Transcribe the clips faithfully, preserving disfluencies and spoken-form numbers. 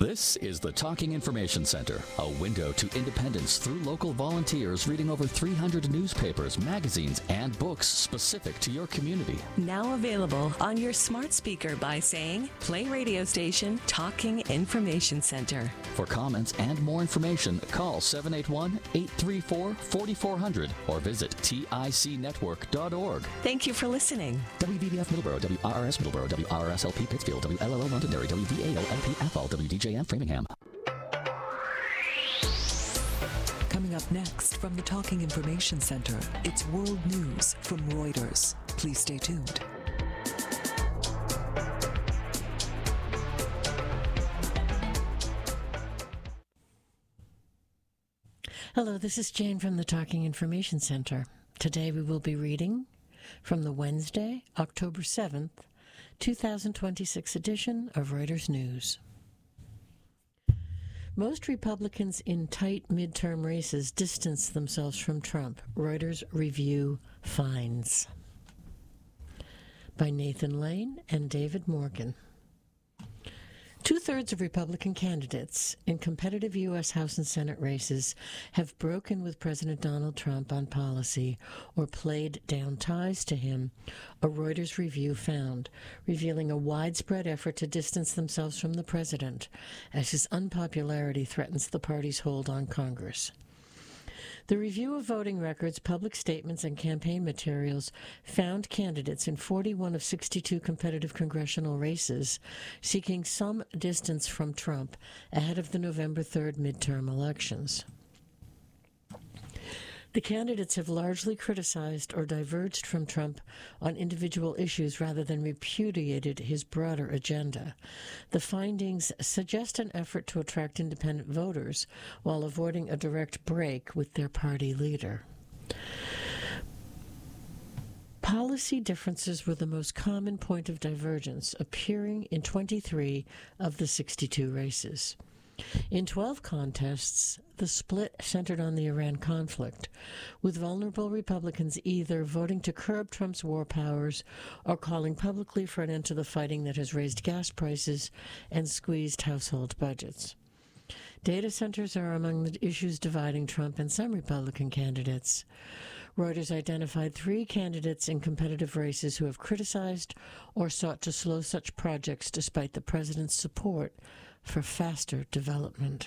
This is the Talking Information Center, a window to independence through local volunteers reading over three hundred newspapers, magazines, and books specific to your community. Now available on your smart speaker by saying, play radio station Talking Information Center. For comments and more information, call seven eight one, eight three four, four four zero zero or visit tic network dot org. Thank you for listening. W B B F Middleborough, W R R S Middleborough, W R R S L P Pittsfield, W L L O Londonderry, W V A L L P Athol, W D J M Framingham. Coming up next from the Talking Information Center, it's World News from Reuters. Please stay tuned. Hello, this is Jane from the Talking Information Center. Today we will be reading from the Wednesday, October seventh, twenty twenty-six edition of Reuters News. Most Republicans in tight midterm races distance themselves from Trump, Reuters Review finds. By Nathan Lane and David Morgan. Two-thirds of Republican candidates in competitive U S House and Senate races have broken with President Donald Trump on policy or played down ties to him, a Reuters review found, revealing a widespread effort to distance themselves from the president as his unpopularity threatens the party's hold on Congress. The review of voting records, public statements, and campaign materials found candidates in forty-one of sixty-two competitive congressional races seeking some distance from Trump ahead of the November third midterm elections. The candidates have largely criticized or diverged from Trump on individual issues rather than repudiated his broader agenda. The findings suggest an effort to attract independent voters while avoiding a direct break with their party leader. Policy differences were the most common point of divergence, appearing in twenty-three of the sixty-two races. In twelve contests, the split centered on the Iran conflict, with vulnerable Republicans either voting to curb Trump's war powers or calling publicly for an end to the fighting that has raised gas prices and squeezed household budgets. Data centers are among the issues dividing Trump and some Republican candidates. Reuters identified three candidates in competitive races who have criticized or sought to slow such projects despite the president's support for faster development.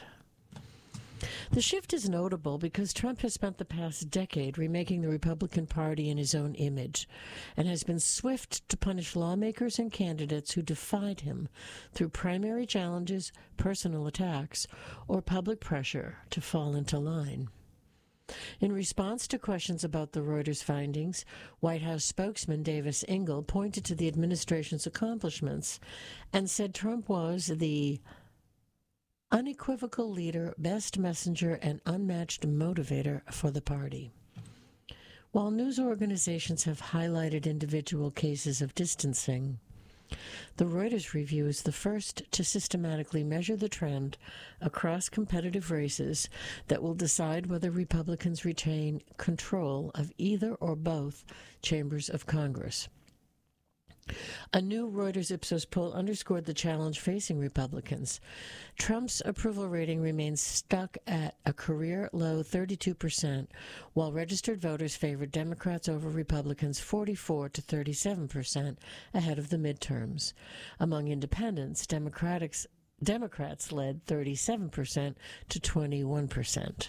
The shift is notable because Trump has spent the past decade remaking the Republican Party in his own image and has been swift to punish lawmakers and candidates who defied him through primary challenges, personal attacks, or public pressure to fall into line. In response to questions about the Reuters findings, White House spokesman Davis Engel pointed to the administration's accomplishments and said Trump was the unequivocal leader, best messenger, and unmatched motivator for the party. While news organizations have highlighted individual cases of distancing, the Reuters review is the first to systematically measure the trend across competitive races that will decide whether Republicans retain control of either or both chambers of Congress. A new Reuters Ipsos poll underscored the challenge facing Republicans. Trump's approval rating remains stuck at a career-low thirty-two percent, while registered voters favored Democrats over Republicans forty-four to thirty-seven percent ahead of the midterms. Among independents, Democrats, Democrats led thirty-seven percent to twenty-one percent.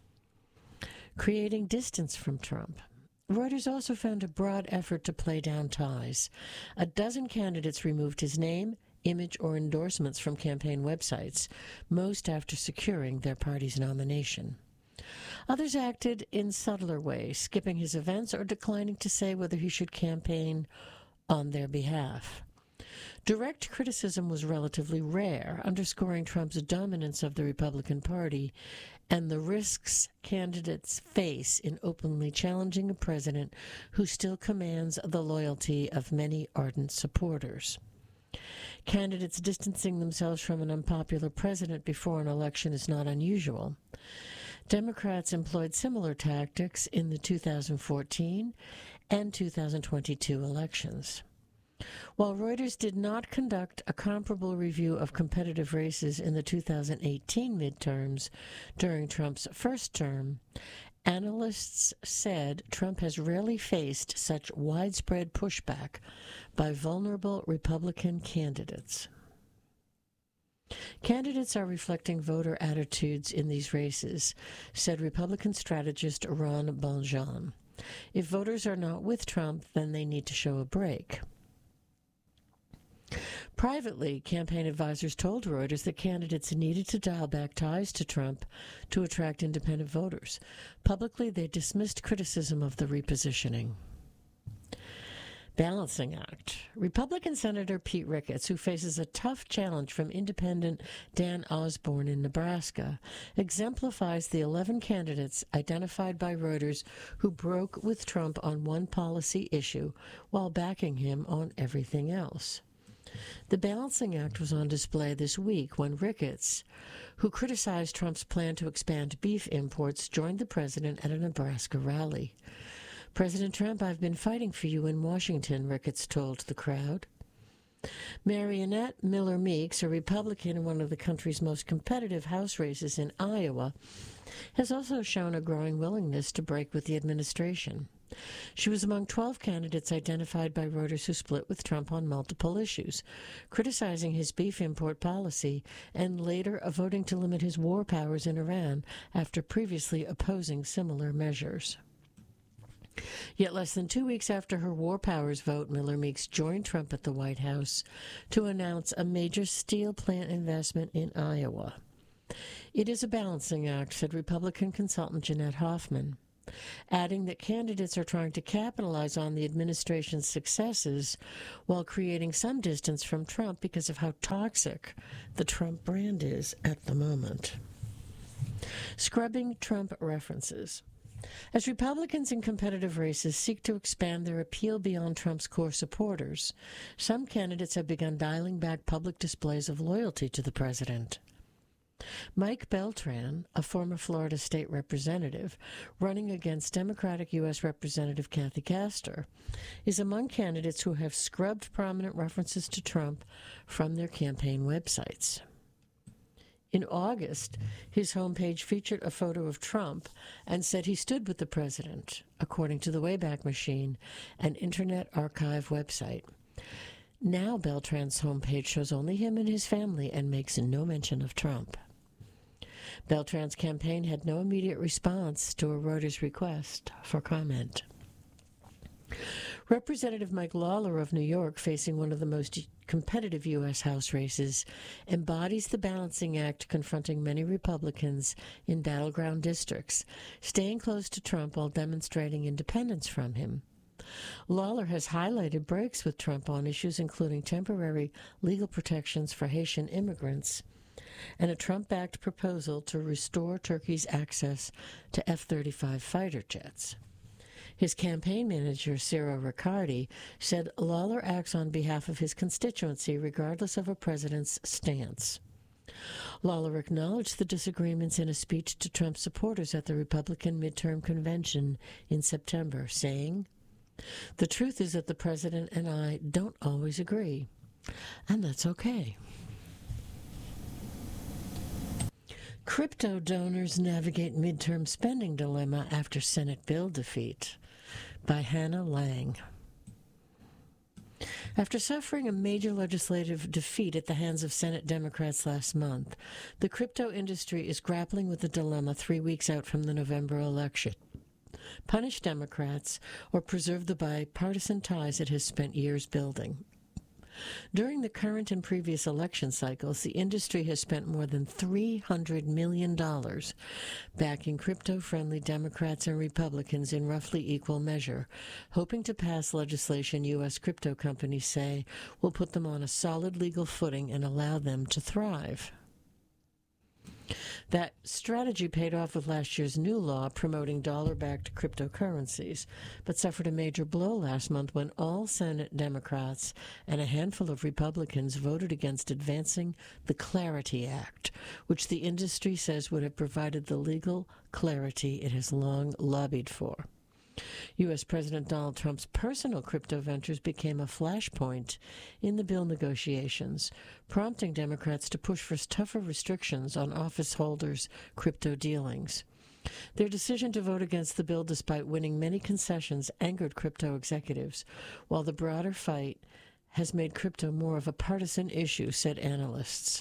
Creating distance from Trump. Reuters also found a broad effort to play down ties. A dozen candidates removed his name, image, or endorsements from campaign websites, most after securing their party's nomination. Others acted in subtler ways, skipping his events or declining to say whether he should campaign on their behalf. Direct criticism was relatively rare, underscoring Trump's dominance of the Republican Party and the risks candidates face in openly challenging a president who still commands the loyalty of many ardent supporters. Candidates distancing themselves from an unpopular president before an election is not unusual. Democrats employed similar tactics in the two thousand fourteen and two thousand twenty-two elections. While Reuters did not conduct a comparable review of competitive races in the two thousand eighteen midterms during Trump's first term, analysts said Trump has rarely faced such widespread pushback by vulnerable Republican candidates. Candidates are reflecting voter attitudes in these races, said Republican strategist Ron Bonjean. If voters are not with Trump, then they need to show a break. Privately, campaign advisors told Reuters that candidates needed to dial back ties to Trump to attract independent voters. Publicly, they dismissed criticism of the repositioning. Balancing act. Republican Senator Pete Ricketts, who faces a tough challenge from independent Dan Osborne in Nebraska, exemplifies the eleven candidates identified by Reuters who broke with Trump on one policy issue while backing him on everything else. The balancing act was on display this week when Ricketts, who criticized Trump's plan to expand beef imports, joined the president at a Nebraska rally. President Trump, I've been fighting for you in Washington, Ricketts told the crowd. Marionette Miller Meeks, a Republican in one of the country's most competitive House races in Iowa, has also shown a growing willingness to break with the administration. She was among twelve candidates identified by Reuters who split with Trump on multiple issues, criticizing his beef import policy and later voting to limit his war powers in Iran after previously opposing similar measures. Yet less than two weeks after her war powers vote, Miller Meeks joined Trump at the White House to announce a major steel plant investment in Iowa. It is a balancing act, said Republican consultant Jeanette Hoffman, adding that candidates are trying to capitalize on the administration's successes while creating some distance from Trump because of how toxic the Trump brand is at the moment. Scrubbing Trump references. As Republicans in competitive races seek to expand their appeal beyond Trump's core supporters, some candidates have begun dialing back public displays of loyalty to the president. Mike Beltran, a former Florida state representative, running against Democratic U S Representative Kathy Castor, is among candidates who have scrubbed prominent references to Trump from their campaign websites. In August, his homepage featured a photo of Trump and said he stood with the president, according to the Wayback Machine, an Internet Archive website. Now Beltran's homepage shows only him and his family and makes no mention of Trump. Beltran's campaign had no immediate response to a Reuters request for comment. Representative Mike Lawler of New York, facing one of the most competitive U S House races, embodies the balancing act confronting many Republicans in battleground districts, staying close to Trump while demonstrating independence from him. Lawler has highlighted breaks with Trump on issues including temporary legal protections for Haitian immigrants and a Trump-backed proposal to restore Turkey's access to F thirty-five fighter jets. His campaign manager, Ciro Riccardi, said Lawler acts on behalf of his constituency regardless of a president's stance. Lawler acknowledged the disagreements in a speech to Trump supporters at the Republican midterm convention in September, saying, "The truth is that the president and I don't always agree, and that's okay." Crypto donors navigate midterm spending dilemma after Senate bill defeat, by Hannah Lang. After suffering a major legislative defeat at the hands of Senate Democrats last month, the crypto industry is grappling with the dilemma three weeks out from the November election. Punish Democrats or preserve the bipartisan ties it has spent years building. During the current and previous election cycles, the industry has spent more than three hundred million dollars backing crypto-friendly Democrats and Republicans in roughly equal measure, hoping to pass legislation U S crypto companies say will put them on a solid legal footing and allow them to thrive. That strategy paid off with last year's new law promoting dollar-backed cryptocurrencies, but suffered a major blow last month when all Senate Democrats and a handful of Republicans voted against advancing the Clarity Act, which the industry says would have provided the legal clarity it has long lobbied for. U S. President Donald Trump's personal crypto ventures became a flashpoint in the bill negotiations, prompting Democrats to push for tougher restrictions on office holders' crypto dealings. Their decision to vote against the bill despite winning many concessions angered crypto executives, while the broader fight has made crypto more of a partisan issue, said analysts.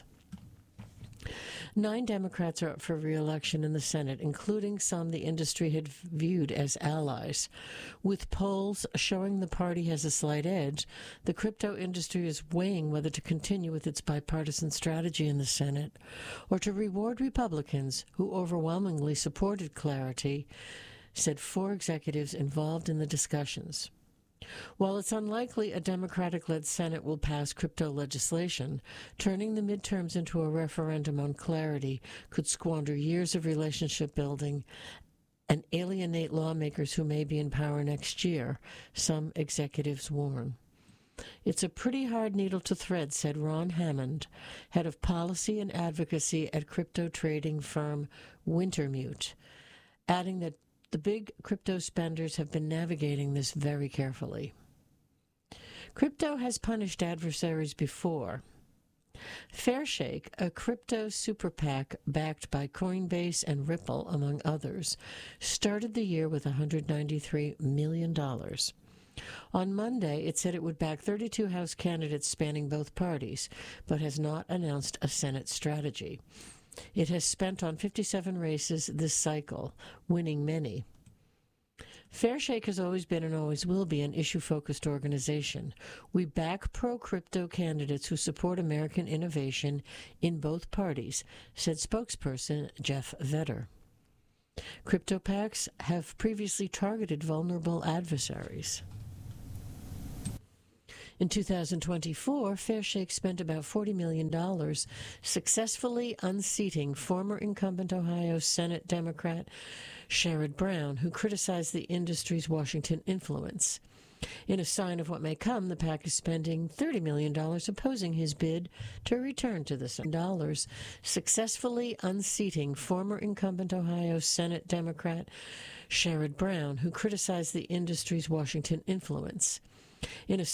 Nine Democrats are up for re-election in the Senate, including some the industry had viewed as allies. With polls showing the party has a slight edge, the crypto industry is weighing whether to continue with its bipartisan strategy in the Senate or to reward Republicans who overwhelmingly supported clarity, said four executives involved in the discussions. While it's unlikely a Democratic-led Senate will pass crypto legislation, turning the midterms into a referendum on clarity could squander years of relationship building and alienate lawmakers who may be in power next year, some executives warn. It's a pretty hard needle to thread, said Ron Hammond, head of policy and advocacy at crypto trading firm Wintermute, adding that the big crypto spenders have been navigating this very carefully. Crypto has punished adversaries before. Fairshake, a crypto super PAC backed by Coinbase and Ripple, among others, started the year with one hundred ninety-three million dollars. On Monday, it said it would back thirty-two House candidates spanning both parties, but has not announced a Senate strategy. It has spent on fifty-seven races this cycle, winning many. Fairshake has always been and always will be an issue-focused organization. We back pro-crypto candidates who support American innovation in both parties, said spokesperson Jeff Vedder. Crypto PACs have previously targeted vulnerable adversaries. In two thousand twenty-four, Fairshake spent about forty million dollars successfully unseating former incumbent Ohio Senate Democrat Sherrod Brown, who criticized the industry's Washington influence. In a sign of what may come, the PAC is spending thirty million dollars opposing his bid to return to the Senate. Dollars successfully unseating former incumbent Ohio Senate Democrat Sherrod Brown, who criticized the industry's Washington influence. In a